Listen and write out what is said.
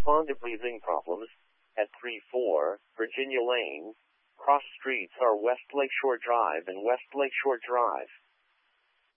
respond to breathing problems at 34 Virginia Lane. Cross streets are West Lakeshore Drive and West Lakeshore Drive.